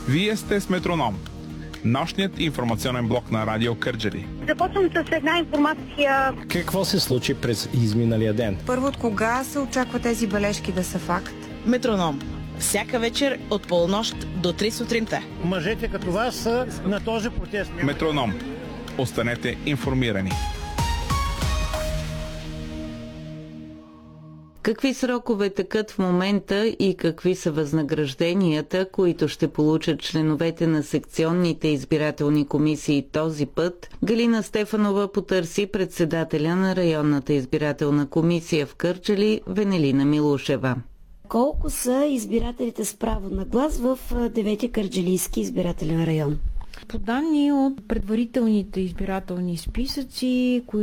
Вие сте с Метроном, нощният информационен блок на Радио Кърджали. Започвам с една информация. Какво се случи през изминалия ден? Първо, от кога се очаква тези бележки да са факт? Метроном. Всяка вечер от полунощ до 3 сутринта. Мъжете като вас са на този протест. Метроном. Останете информирани. Какви срокове текат в момента и какви са възнагражденията, които ще получат членовете на секционните избирателни комисии този път, Галина Стефанова потърси председателя на районната избирателна комисия в Кърджали Венелина Милушева. Колко са избирателите с право на глас в 9-ти кърджалийски избирателен район? По данни от предварителните избирателни списъци,